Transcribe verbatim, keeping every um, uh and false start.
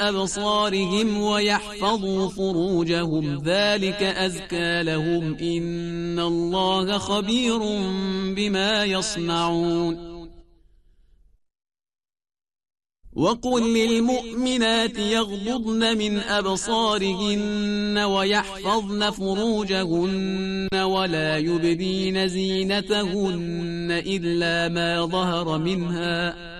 أبصارهم ويحفظوا فروجهم ذلك أزكى لهم إن الله خبير بما يصنعون وقل للمؤمنات يغضضن من أبصارهن ويحفظن فروجهن ولا يبدين زينتهن إلا ما ظهر منها